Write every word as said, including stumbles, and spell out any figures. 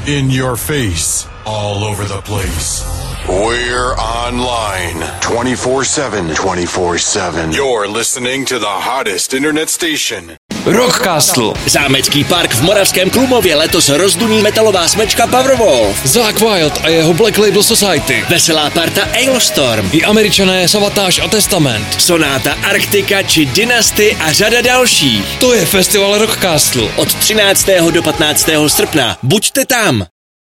In your face, all over the place. We're online twenty-four seven, twenty-four seven. You're listening to the hottest internet station. Rockcastle. Zámecký park v Moravském Klumově letos rozduní metalová smečka Powerwolf. Zakk Wylde a jeho Black Label Society. Veselá parta Ailstorm. I Američané Savatage a Testament. Sonáta Arktika či Dynasty a řada dalších. To je festival Rockcastle. Od třináctého do patnáctého srpna. Buďte tam.